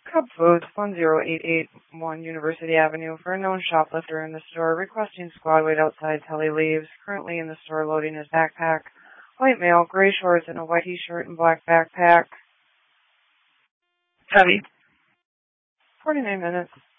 Cub Foods, 10881 University Avenue, for a known shoplifter in the store. Requesting squad wait outside till he leaves. Currently in the store loading his backpack. White male, gray shorts and a white t-shirt and black backpack. Heavy. 49 minutes.